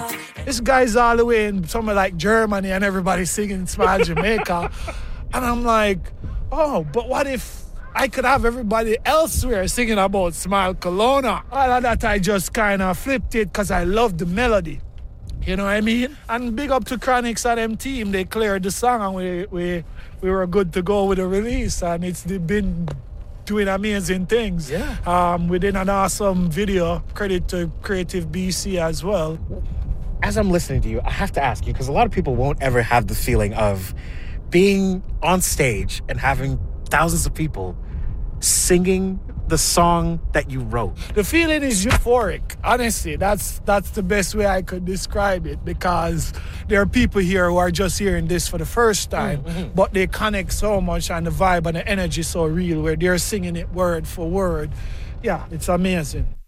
This guy's all the way in somewhere like Germany and everybody singing Smile Jamaica. And I'm like, oh, but what if I could have everybody elsewhere singing about Smile Kelowna? All of that, I just kind of flipped it because I love the melody. You know what I mean? And big up to Chronixx and them team. They cleared the song and we were good to go with the release. And it's been doing amazing things. Yeah. We did an awesome video. Credit to Creative BC as well. As I'm listening to you, I have to ask you, because a lot of people won't ever have the feeling of being on stage and having thousands of people singing the song that you wrote. The feeling is euphoric. Honestly, that's the best way I could describe it, because there are people here who are just hearing this for the first time, but they connect so much and the vibe and the energy so real where they're singing it word for word. Yeah, it's amazing.